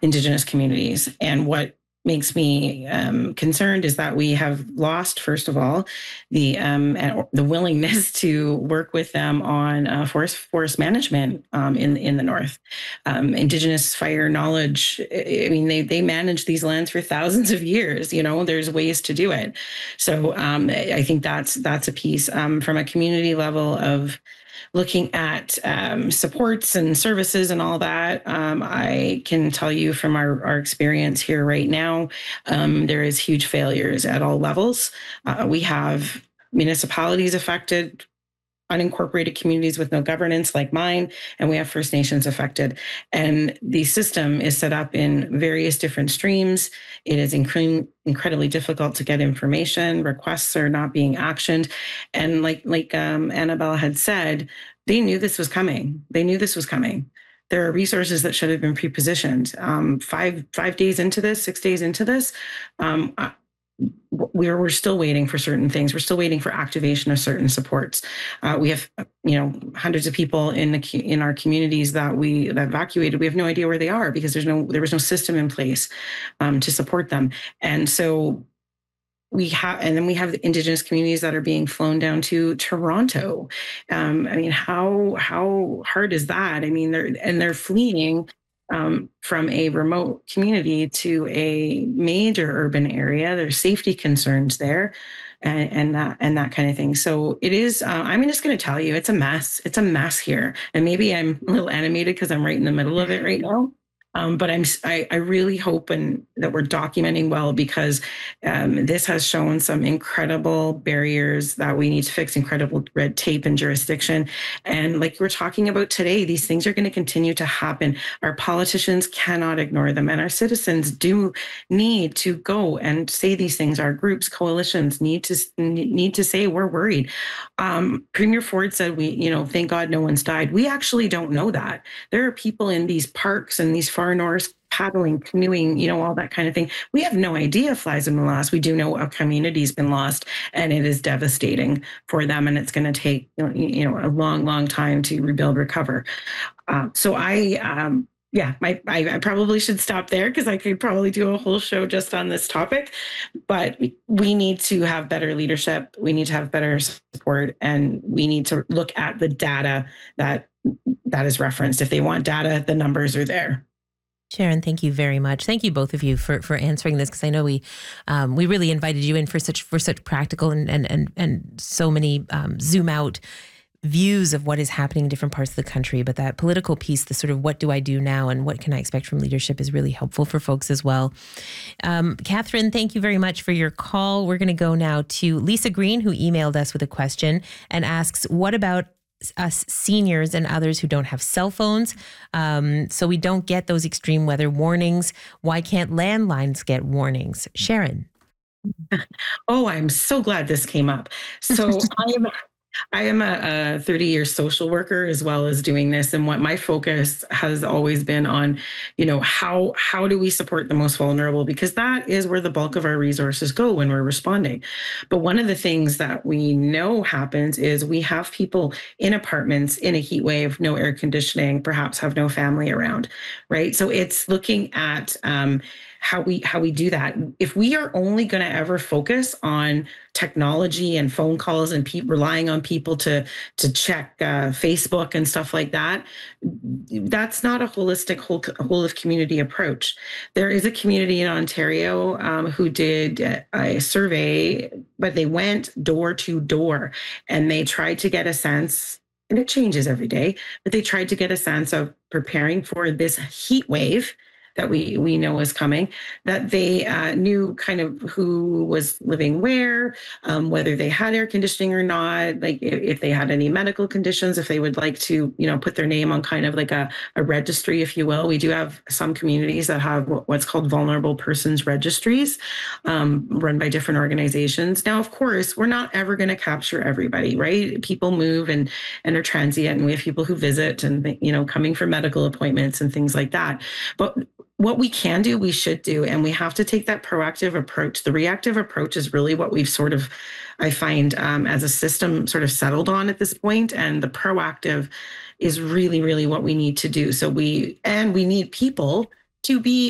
Indigenous communities. And what makes me concerned is that we have lost, first of all, the willingness to work with them on forest management in the north. Indigenous fire knowledge. I mean, they manage these lands for thousands of years. There's ways to do it. So I think that's a piece from a community level of looking at supports and services and all that. I can tell you from our experience here right now, there is huge failures at all levels. We have municipalities affected, unincorporated communities with no governance like mine, and we have First Nations affected. And the system is set up in various different streams. It is incredibly difficult to get information. Requests are not being actioned. And like Annabelle had said, they knew this was coming. There are resources that should have been pre-positioned. 5 days into this, 6 days into this, we're still waiting for certain things. We're still waiting for activation of certain supports. We have, hundreds of people in our communities that evacuated. We have no idea where they are because there was no system in place to support them. And so we have the Indigenous communities that are being flown down to Toronto. How hard is that? I mean, they're fleeing from a remote community to a major urban area. There's safety concerns there, and that kind of thing. So it is. I'm just going to tell you, it's a mess. It's a mess here, and maybe I'm a little animated because I'm right in the middle of it right now. But I really hope that we're documenting well, because this has shown some incredible barriers that we need to fix, incredible red tape and jurisdiction. And like we're talking about today, these things are going to continue to happen. Our politicians cannot ignore them, and our citizens do need to go and say these things. Our groups, coalitions need to say we're worried. Premier Ford said thank God no one's died. We actually don't know that. There are people in these parks and these far north paddling, canoeing, all that kind of thing. We have no idea if lives have been lost. We do know a community's been lost, and it is devastating for them, and it's going to take a long, long time to rebuild, recover. So I probably should stop there because I could probably do a whole show just on this topic. But we need to have better leadership. We need to have better support, and we need to look at the data that is referenced. If they want data, the numbers are there. Sharon, thank you very much. Thank you both of you for answering this, because I know we really invited you in for such practical and so many zoom out views of what is happening in different parts of the country. But that political piece, the sort of what do I do now and what can I expect from leadership, is really helpful for folks as well. Catherine, thank you very much for your call. We're going to go now to Lisa Green, who emailed us with a question and asks, what about us seniors and others who don't have cell phones, so we don't get those extreme weather warnings? Why can't landlines get warnings? Sharon. Oh, I'm so glad this came up. So I am a 30-year social worker, as well as doing this. And what my focus has always been on, how do we support the most vulnerable? Because that is where the bulk of our resources go when we're responding. But one of the things that we know happens is we have people in apartments in a heat wave, no air conditioning, perhaps have no family around, right? So it's looking at how we do that. If we are only going to ever focus on technology and phone calls and relying on people to check Facebook and stuff like that, that's not a holistic whole of community approach. There is a community in Ontario who did a survey, but they went door to door, and they tried to get a sense, and it changes every day, but they tried to get a sense of preparing for this heat wave that we know is coming, that they knew kind of who was living where, whether they had air conditioning or not, like if they had any medical conditions, if they would like to, put their name on kind of like a registry, if you will. We do have some communities that have what's called vulnerable persons registries, run by different organizations. Now, of course, we're not ever going to capture everybody, right? People move and are transient, and we have people who visit and, coming for medical appointments and things like that. But what we can do, we should do, and we have to take that proactive approach. The reactive approach is really what we've sort of, I find, as a system sort of settled on at this point, and the proactive is really, really what we need to do. So we need people to be